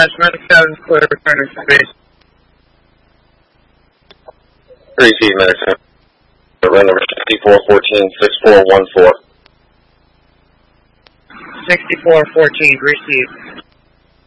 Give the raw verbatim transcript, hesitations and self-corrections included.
Attachment seven, clear returning to base. Receive medicine. Run number sixty-four fourteen six four one four. sixty-four fourteen, receive.